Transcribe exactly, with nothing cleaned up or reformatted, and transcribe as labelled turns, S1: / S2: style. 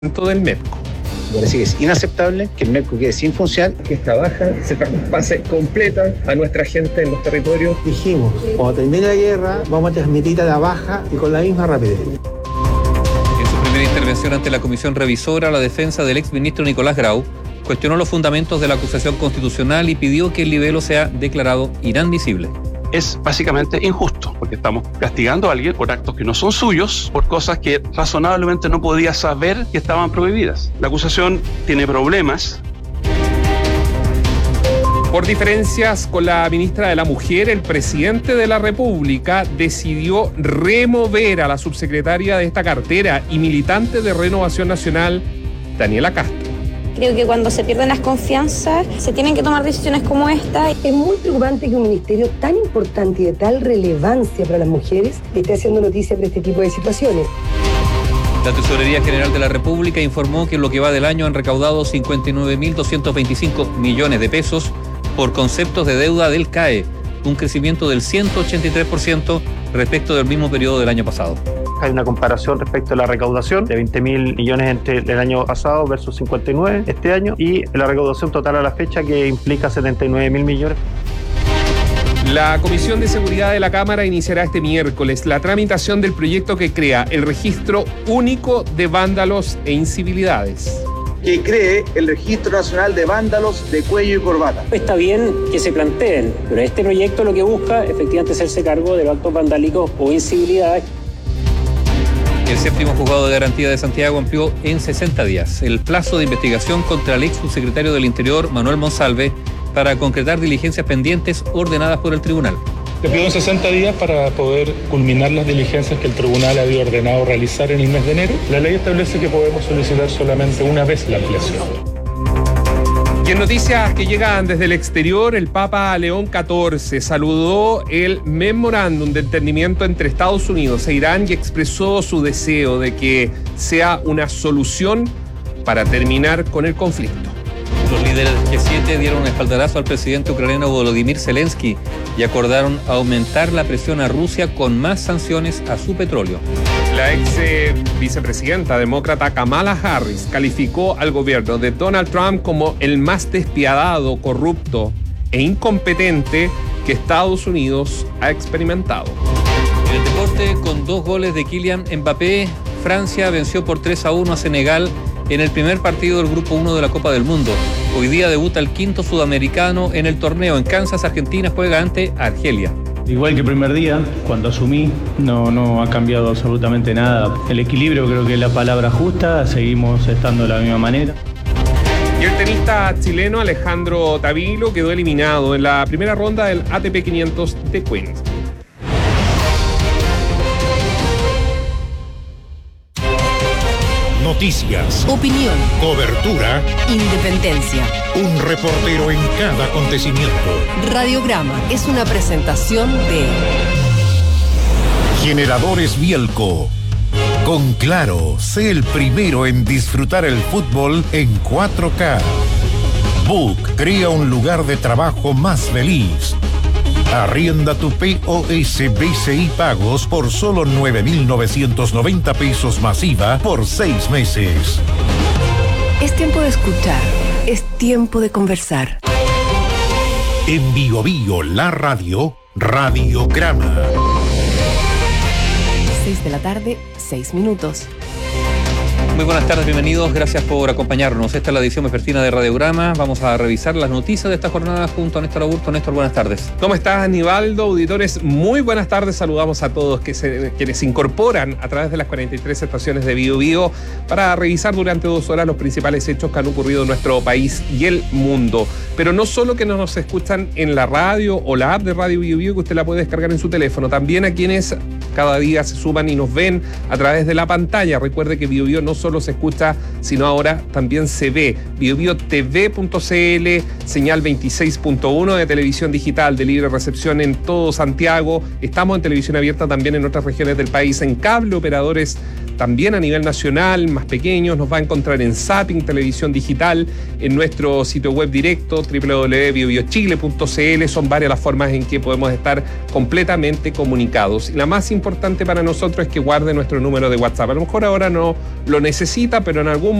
S1: del MEPCO.
S2: Me parece que es inaceptable que el MEPCO quede sin funcionar.
S3: Que esta baja se traspase completa a nuestra gente en los territorios.
S4: Dijimos, cuando termine la guerra, vamos a transmitir a la baja y con la misma rapidez.
S5: En su primera intervención ante la Comisión Revisora, la defensa del exministro Nicolás Grau cuestionó los fundamentos de la acusación constitucional y pidió que el libelo sea declarado inadmisible.
S6: Es básicamente injusto, porque estamos castigando a alguien por actos que no son suyos, por cosas que razonablemente no podía saber que estaban prohibidas. La acusación tiene problemas.
S1: Por diferencias con la ministra de la Mujer, el presidente de la República decidió remover a la subsecretaria de esta cartera y militante de Renovación Nacional, Daniela Castro.
S7: Creo que cuando se pierden las confianzas, se tienen que tomar decisiones como esta.
S8: Es muy preocupante que un ministerio tan importante y de tal relevancia para las mujeres esté haciendo noticia por este tipo de situaciones.
S5: La Tesorería General de la República informó que en lo que va del año han recaudado cincuenta y nueve mil doscientos veinticinco millones de pesos por conceptos de deuda del C A E, un crecimiento del ciento ochenta y tres por ciento respecto del mismo periodo del año pasado.
S9: Hay una comparación respecto a la recaudación de veinte mil millones entre el año pasado versus cincuenta y nueve este año, y la recaudación total a la fecha, que implica setenta y nueve mil millones.
S1: La Comisión de Seguridad de la Cámara iniciará este miércoles la tramitación del proyecto que crea el Registro Único de Vándalos e Incivilidades.
S2: Que cree el Registro Nacional de Vándalos de Cuello y Corbata.
S10: Está bien que se planteen, pero este proyecto lo que busca efectivamente hacerse cargo de los actos vandálicos o incivilidades.
S5: El séptimo juzgado de garantía de Santiago amplió en sesenta días el plazo de investigación contra el ex subsecretario del Interior, Manuel Monsalve, para concretar diligencias pendientes ordenadas por el tribunal.
S11: Le pido en sesenta días para poder culminar las diligencias que el tribunal había ordenado realizar en el mes de enero. La ley establece que podemos solicitar solamente una vez la ampliación.
S1: Y en noticias que llegan desde el exterior, el Papa León catorce saludó el memorándum de entendimiento entre Estados Unidos e Irán y expresó su deseo de que sea una solución para terminar con el conflicto.
S5: Los líderes del G siete dieron un espaldarazo al presidente ucraniano Volodymyr Zelensky y acordaron aumentar la presión a Rusia con más sanciones a su petróleo.
S1: La ex eh, vicepresidenta demócrata Kamala Harris calificó al gobierno de Donald Trump como el más despiadado, corrupto e incompetente que Estados Unidos ha experimentado.
S5: En el deporte, con dos goles de Kylian Mbappé, Francia venció por tres a uno a Senegal en el primer partido del Grupo uno de la Copa del Mundo. Hoy día debuta el quinto sudamericano en el torneo. En Kansas, Argentina juega ante Argelia.
S12: Igual que el primer día, cuando asumí, no, no ha cambiado absolutamente nada. El equilibrio creo que es la palabra justa, seguimos estando de la misma manera.
S1: Y el tenista chileno Alejandro Tavilo quedó eliminado en la primera ronda del A T P quinientos de Queens.
S13: Noticias,
S14: opinión,
S13: cobertura,
S14: independencia.
S13: Un reportero en cada acontecimiento.
S14: Radiograma es una presentación de
S13: Generadores Bielco. Con Claro, sé el primero en disfrutar el fútbol en cuatro K. Book crea un lugar de trabajo más feliz. Arrienda tu P O S B C I Pagos por solo nueve mil novecientos noventa pesos masiva por seis meses.
S14: Es tiempo de escuchar, es tiempo de conversar.
S13: En Bio Bio, la radio, Radiograma.
S14: seis de la tarde, seis minutos.
S5: Muy buenas tardes, bienvenidos, gracias por acompañarnos. Esta es la edición vespertina de Radiograma. Vamos a revisar las noticias de esta jornada junto a Néstor Augusto. Néstor, buenas tardes.
S1: ¿Cómo estás, Aníbaldo? Auditores, muy buenas tardes. Saludamos a todos que se, quienes se incorporan a través de las cuarenta y tres estaciones de Bio Bio para revisar durante dos horas los principales hechos que han ocurrido en nuestro país y el mundo. Pero no solo que nos escuchan en la radio o la app de Radio Bio Bio, que usted la puede descargar en su teléfono, también a quienes cada día se suman y nos ven a través de la pantalla. Recuerde que Bio Bio no solo se escucha, sino ahora también se ve. bio bio t v punto c l, señal veintiséis punto uno de televisión digital de libre recepción en todo Santiago. Estamos en televisión abierta también en otras regiones del país, en cable, operadores también a nivel nacional, más pequeños. Nos va a encontrar en Zapping, televisión digital, en nuestro sitio web directo, doble u doble u doble u punto bio bio chile punto c l. Son varias las formas en que podemos estar completamente comunicados. Y la más importante para nosotros es que guarde nuestro número de WhatsApp. A lo mejor ahora no lo necesita, pero en algún